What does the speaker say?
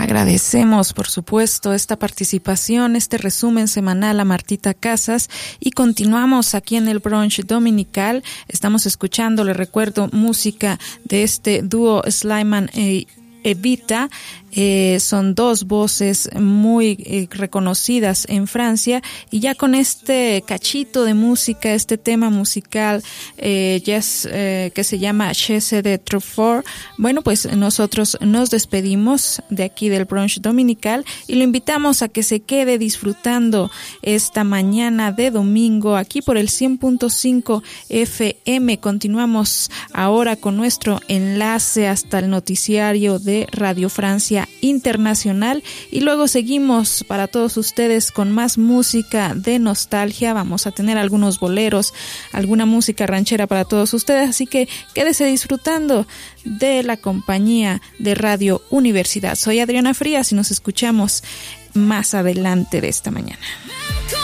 Agradecemos, por supuesto, esta participación, este resumen semanal a Martita Casas y continuamos aquí en el brunch dominical. Estamos escuchando, les recuerdo, música de este dúo Slimane y Evita. Son dos voces muy reconocidas en Francia y ya con este cachito de música, este tema musical que se llama Chasse de Truffaut, bueno, pues nosotros nos despedimos de aquí del brunch dominical y lo invitamos a que se quede disfrutando esta mañana de domingo aquí por el 100.5 FM. Continuamos ahora con nuestro enlace hasta el noticiario de Radio Francia Internacional y luego seguimos para todos ustedes con más música de nostalgia. Vamos a tener algunos boleros, alguna música ranchera para todos ustedes, así que quédese disfrutando de la compañía de Radio Universidad. Soy Adriana Frías y nos escuchamos más adelante de esta mañana.